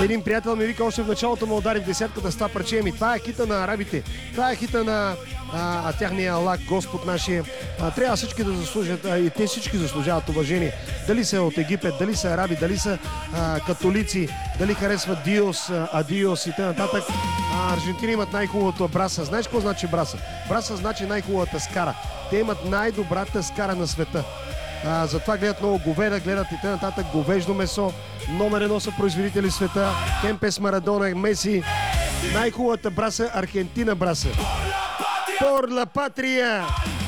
Един приятел ми вика, още в началото му удари в десятката с това парче. Това е хита на арабите. Това е хита на тяхния Аллах, Господ нашия. Трябва всички да заслужат, и те всички заслужават уважение. Дали са от Египет, дали са араби, дали са католици, дали харесват Диос, Адиос и т.н. Аржентини имат най-хубавото браса. Знаеш какво значи браса? Браса значи най-хубавата скара. Те имат най-добрата скара на света. Затова гледат много говеда, гледат и т.н. говеждо месо. Номер 1 са производители в света. Кемпес, Марадона, Меси. Най-хубавата браса, Аргентина браса. Por la patria!